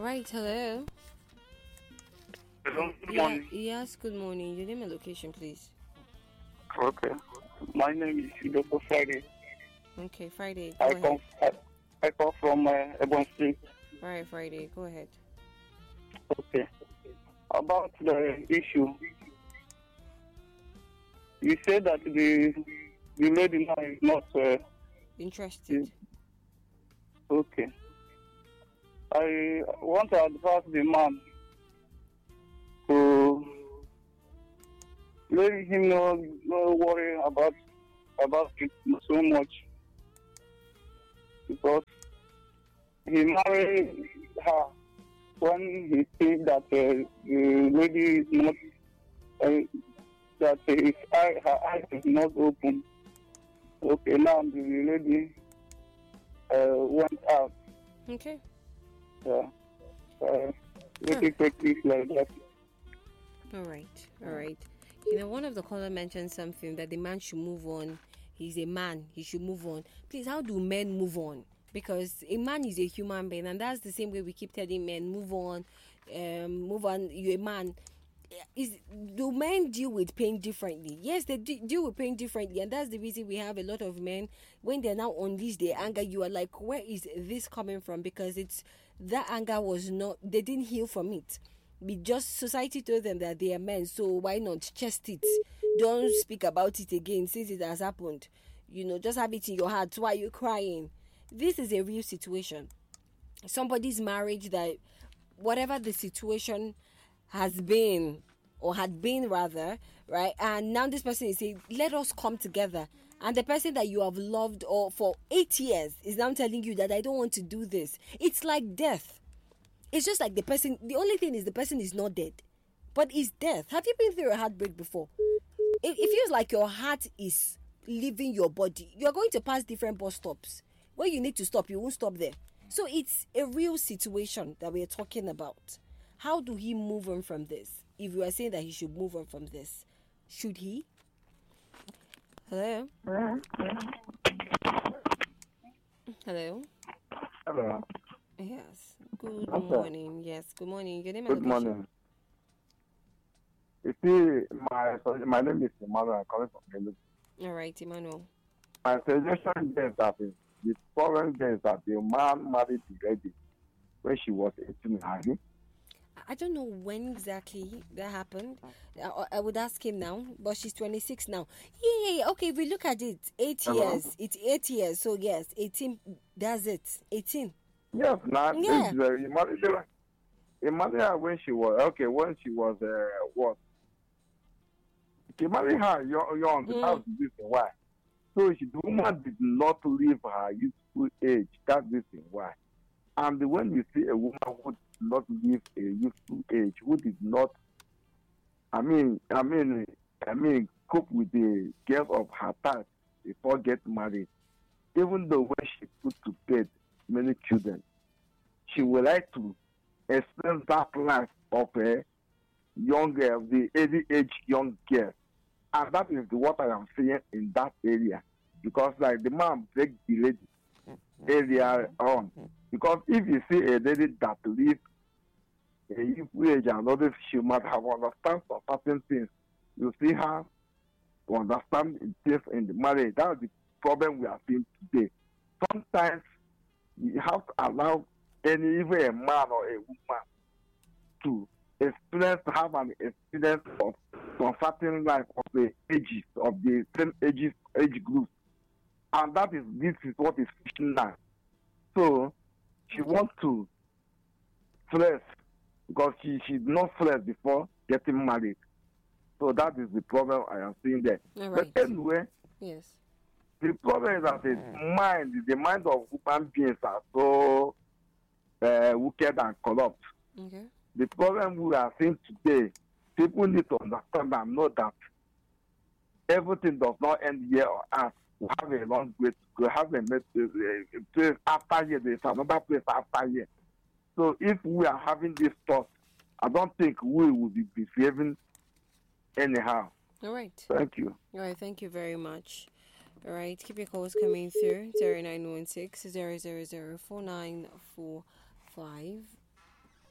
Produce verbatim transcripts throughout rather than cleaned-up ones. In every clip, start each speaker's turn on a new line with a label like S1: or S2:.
S1: right, hello.
S2: Hello, good
S1: Yeah,
S2: morning.
S1: yes, good morning. Your name and location, please.
S2: Okay. My name is Doctor Friday.
S1: Okay, Friday, go
S2: I come
S1: ahead.
S2: I, I come from uh, Ebon State.
S1: All right, Friday, go ahead.
S2: Okay. About the issue, you said that the the lady now is not uh, is
S1: Interested.
S2: okay. I want to advise the man to let him know no worry about about it so much because he married her when he thinks that uh, the lady is not uh, that his eye, her eyes is not open. Okay, now the lady uh, went out.
S1: Okay.
S2: Uh, uh, let
S1: Huh.
S2: it take it like that.
S1: All right, all right. You know, one of the caller mentioned something that the man should move on. He's a man, he should move on. Please, how do men move on? Because a man is a human being, and that's the same way we keep telling men, move on, um, move on. You're a man. Is do men deal with pain differently? Yes, they de- deal with pain differently, and that's the reason we have a lot of men when they're now unleash their anger. You are like, where is this coming from? Because it's that anger was not, they didn't heal from it. We just, society told them that they are men, so why not chest it? Don't speak about it again since it has happened. You know, just have it in your heart. Why are you crying? This is a real situation. Somebody's marriage, that whatever the situation has been, or had been rather, right, and now this person is saying, let us come together, and the person that you have loved or for eight years is now telling you that I don't want to do this. It's like death. It's just like the person, the only thing is the person is not dead, but it's death. Have you been through a heartbreak before? It, it feels like your heart is leaving your body. You're going to pass different bus stops. Where you need to stop, you won't stop there. So it's a real situation that we're talking about. How do he move on from this? If you are saying that he should move on from this, should he? Hello? Hello?
S3: Hello.
S1: Yes. Good
S3: Okay.
S1: morning. Yes, good morning. Your name and
S3: Good
S1: location?
S3: morning. You see, my sorry, my name is Emmanuel. I'm calling from Enugu.
S1: All right, Emmanuel.
S3: My suggestion there is that is, the problem there is that the man married the lady when she was eighteen. Have you?
S1: I don't know when exactly that happened. I, I would ask him now, but she's twenty-six now. Yeah, yeah, yeah. Okay, if we look at it, eight
S3: Hello.
S1: years. It's eight years. So, yes, eighteen. That's it. eighteen.
S3: Yes. Now this
S1: Yeah.
S3: is uh, you married her. You married her when she was okay. When she was uh, what? You married her young. young
S1: Mm.
S3: That's the reason why. So she, the woman did not leave her youthful age. That's the reason why. And when you see a woman who did not live a youthful age, who did not, I mean, I mean, I mean, cope with the girls of her time before get married, even though when she put to bed many children, she would like to experience that life of a young girl, the early age young girl. And that is what I am seeing in that area. Because like the man break the lady earlier on. Because if you see a lady that live a youthful age and others, she might have understand some certain things. You see her to understand things in the marriage. That's the problem we are seeing today. Sometimes you have to allow any even a man or a woman to experience to have an experience of some certain life of the ages of the same ages age groups. And that is this is what is pushing now. So she
S1: Okay.
S3: wants to flex because she she's not flex before getting married. So that is the problem I am seeing there.
S1: All
S3: But
S1: right.
S3: anyway,
S1: Yes.
S3: the problem is that the mind, the mind of human beings are so uh, wicked and corrupt.
S1: Okay.
S3: The problem we are seeing today, people need to understand and know that everything does not end here on earth. We have a long way to go. Have a met- uh, uh, place after here. There is another place after here. So if we are having this thought, I don't think we will be behaving anyhow.
S1: All right.
S3: Thank you.
S1: All right. Thank you very much. All right. Keep your calls coming through. Zero nine one six zero zero zero four nine four five.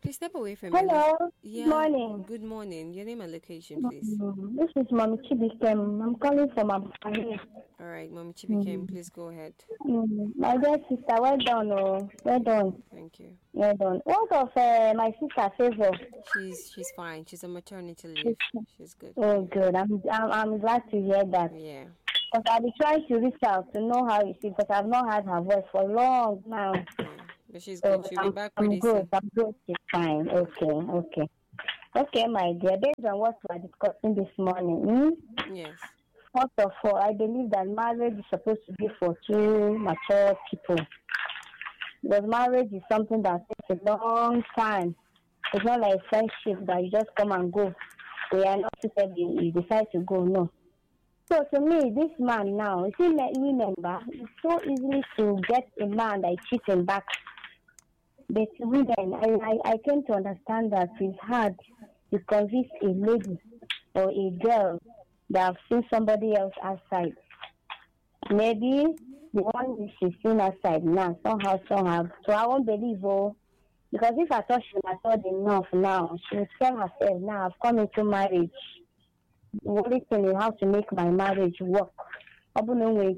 S1: Please step away from me.
S4: Hello.
S1: Yeah.
S4: Good morning.
S1: Good morning. Your name and location, please.
S4: Mm, This is Mommy Chibikem. I'm calling from Abuja.
S1: All right, Mommy Chibikem, please go ahead.
S4: Mm, my dear sister, well done. Oh. Well done.
S1: Thank you.
S4: Well done. What of uh, my sister Favor?
S1: She's she's fine. She's on maternity leave. She's good.
S4: Oh, good. I'm, I'm I'm glad to hear that.
S1: Yeah.
S4: Because I've been trying to reach out to know how you see, because I've not heard her voice for long now.
S1: Yeah. But she's
S4: So
S1: good. She'll
S4: I'm,
S1: be back
S4: I'm
S1: pretty
S4: good.
S1: soon.
S4: I'm good. She's fine. Okay. Okay. Okay, my dear. Based on what we are discussing this morning, hmm?
S1: Yes.
S4: First of all, I believe that marriage is supposed to be for two mature people. Because marriage is something that takes a long time. It's not like friendship that you just come and go. We are not suited, you, you decide to go, no. So to me, this man now, you see, remember, it's so easy to get a man that is cheating back. But women, I, I, I came to understand that it's hard to convince a lady or a girl that have seen somebody else outside. Maybe the one she's seen outside now, somehow, somehow. So I won't believe, oh, because if I thought she matured enough now, she would tell herself, now I've come into marriage. The only thing is how to make my marriage work. But ba-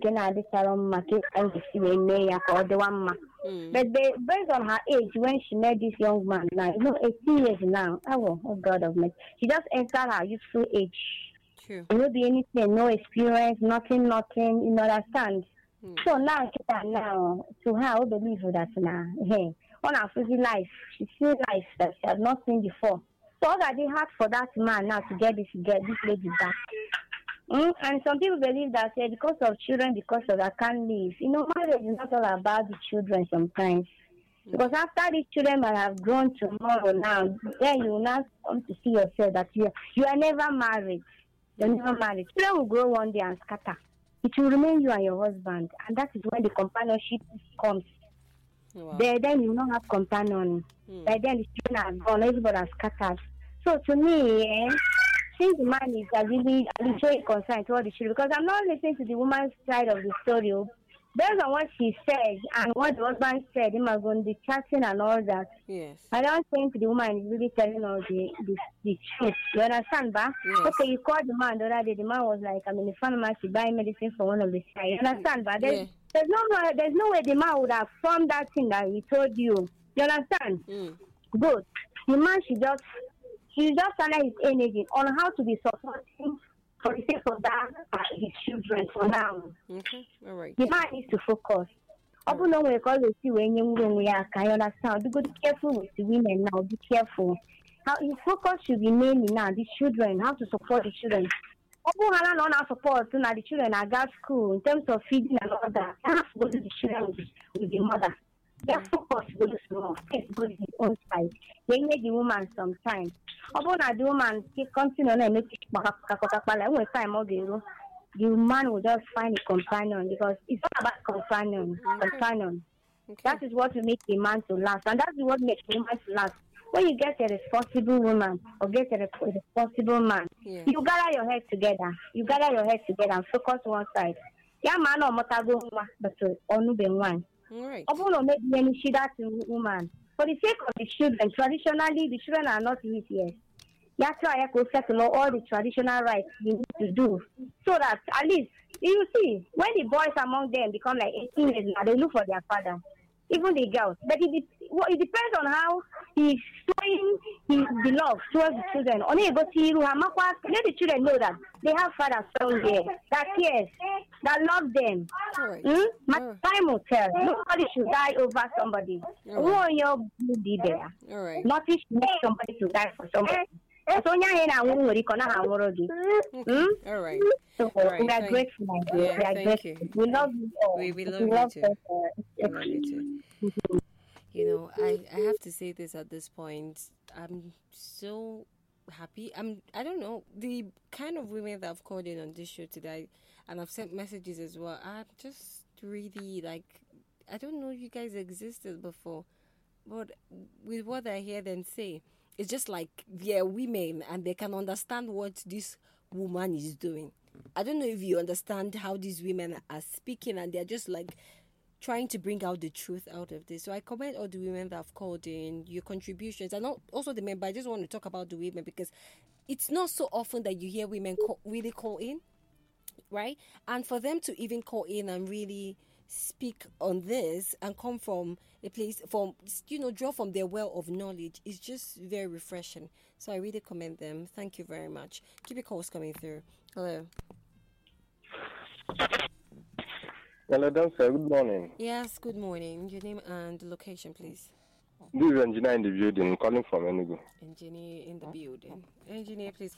S4: based on her age, when she met this young man, now, you know, eighteen years now, oh, oh God of me, she just entered her youthful age.
S1: True.
S4: There will be anything, no experience, nothing, nothing, you understand?
S1: Hmm.
S4: So now, now, to her, I will believe that now, hey, on her busy life, she sees life that she has not seen before. So all that they had for that man now to get this, get this lady back. Mm? And some people believe that uh, because of children, because of I can't live. You know, marriage is not all about the children sometimes. Mm. Because after these children might have grown tomorrow now, then you will not come to see yourself that you, you are never married. You're mm. never married. Children will grow one day and scatter. It will remain you and your husband. And that is when the companionship comes. Wow. There, then you will not have companion. Mm. But then the children are gone, everybody has scattered. So to me, eh, since the man is uh, really, really showing concern to all the children, because I'm not listening to the woman's side of the story. Based on what she said and what the husband said, him are going to be chatting and all that.
S1: Yes.
S4: I don't think the woman is really telling us the, the, the truth. You understand, ba?
S1: Yes.
S4: Okay, you called the man the other day. The man was like, I'm in the pharmacy buying medicine for one of the side. You understand, ba? There's, yeah. there's, no, there's no way the man would have formed that thing that he told you. You understand?
S1: Mm.
S4: Good. The man should just... He just channel his energy on how to be supporting for the sake of that uh, his children for now.
S1: Okay, all right.
S4: The man needs to focus. Open no way call you see when you we are can you understand? Be good careful with the women now, be careful. How his focus should be mainly now the children, how to support the children. Open hala no now support now the children are at school in terms of feeding and all that. Have to go to the children with, with the mother. Their focus goes small. Face goes his own side. They need the woman sometimes. Upon the woman, he continue and make it time the man will just find a companion because it's not about companion. Okay. Companion. Okay. That is what will make the man to last, and that is what makes the woman to last. When you get a responsible woman or get a responsible man, yeah. you gather your head together. You gather your head together and focus one side. Yeah, man, or motago, but only be one.
S1: All right.
S4: Open make any shida to woman. For the sake of the children, traditionally the children are not with yes. That's why I could settle all the traditional rights you need to do. So that at least you see, when the boys among them become like eighteen years now, they look for their father. Even the girls. But it, it depends on how he's showing his the love towards the children. Only you go see let the children know that they have fathers somewhere that cares, that love them.
S1: Right.
S4: Hmm? My
S1: right.
S4: time will tell. Nobody should die over somebody. Who
S1: Right.
S4: on your be there?
S1: All right.
S4: Nothing should make somebody to die for somebody. So now we
S1: Okay. All right.
S4: So
S1: All right,
S4: we are
S1: thank-
S4: grateful, my dear.
S1: Yeah,
S4: we are
S1: thank
S4: grateful.
S1: you.
S4: We love you all.
S1: We- we love you too.
S4: us,
S1: I
S4: uh,
S1: love you too. You know, I, I have to say this at this point. I'm so happy. I'm I don't know the kind of women that I've called in on this show today, and I've sent messages as well. I'm just really like I don't know you guys existed before, but with what I hear them say, it's just like they're women and they can understand what this woman is doing. I don't know if you understand how these women are speaking, and they're just like trying to bring out the truth out of this. So I commend all the women that have called in, your contributions, and also the men. But I just want to talk about the women because it's not so often that you hear women call, really call in, right? And for them to even call in and really speak on this and come from a place from, you know, draw from their well of knowledge is just very refreshing. So I really commend them. Thank you very much. Keep your calls coming through. Hello.
S5: Hello, sir. Good morning.
S1: Yes, good morning. Your name and location, please.
S5: This is engineer in the building, calling from Enugu.
S1: Engineer in the building. Engineer, please.